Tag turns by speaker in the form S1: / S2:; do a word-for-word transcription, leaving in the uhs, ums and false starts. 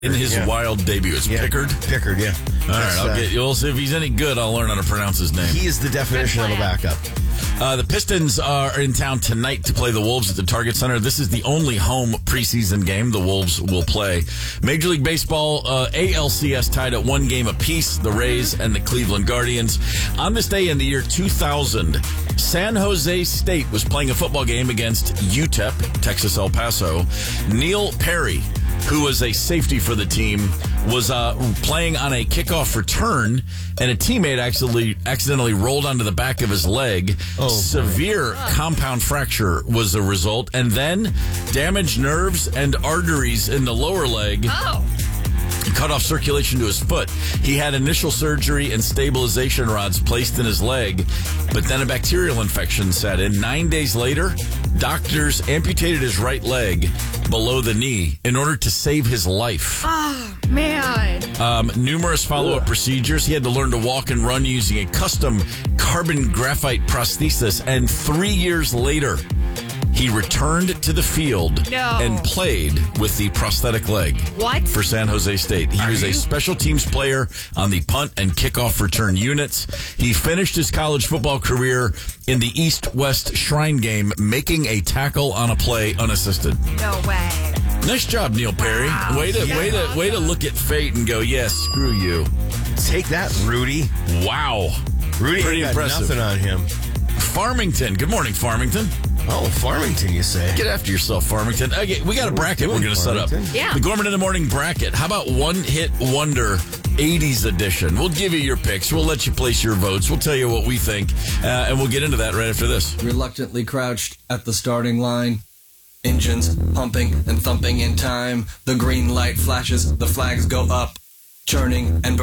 S1: In his
S2: yeah.
S1: wild debut, it's
S2: yeah.
S1: Pickard.
S2: Pickard, yeah.
S1: All right, I'll uh, get. You'll see if he's any good. I'll learn how to pronounce his name.
S2: He is the definition of a backup.
S1: Uh, the Pistons are in town tonight to play the Wolves at the Target Center. This is the only home preseason game the Wolves will play. Major League Baseball, uh, A L C S tied at one game apiece, the Rays and the Cleveland Guardians. On this day in the year two thousand, San Jose State was playing a football game against U T E P, Texas El Paso. Neil Perry, who was a safety for the team, was uh, playing on a kickoff return, and a teammate accidentally, accidentally rolled onto the back of his leg.
S2: Oh,
S1: Severe
S2: boy.
S1: compound fracture was the result, and then damaged nerves and arteries in the lower leg.
S3: Oh.
S1: Cut off circulation to his foot. He had initial surgery and stabilization rods placed in his leg, but then a bacterial infection set in. Nine days later, doctors amputated his right leg below the knee in order to save his life.
S3: Oh, man.
S1: Um, numerous follow-up procedures. He had to learn to walk and run using a custom carbon graphite prosthesis, and three years later, he returned to the field
S3: no.
S1: and played with the prosthetic leg.
S3: What?
S1: For San Jose State. He
S2: Are
S1: was
S2: you?
S1: a special teams player on the punt and kickoff return units. He finished his college football career in the East-West Shrine game, making a tackle on a play unassisted.
S3: No way.
S1: Nice job, Neil Perry.
S3: Wow.
S1: Way to,
S3: Yeah.
S1: way to, way to look at fate and go, yes, screw you.
S2: Take that, Rudy.
S1: Wow.
S2: Rudy
S1: Pretty
S2: ain't got
S1: impressive.
S2: nothing on him.
S1: Farmington. Good morning, Farmington.
S2: Oh, Farmington, you say?
S1: Get after yourself, Farmington. Okay, we got a bracket we're going to set up.
S3: Yeah.
S1: The Gorman in the Morning bracket. How about One Hit Wonder eighties edition? We'll give you your picks. We'll let you place your votes. We'll tell you what we think. Uh, and we'll get into that right after this.
S4: Reluctantly crouched at the starting line. Engines pumping and thumping in time. The green light flashes. The flags go up. Churning and burning.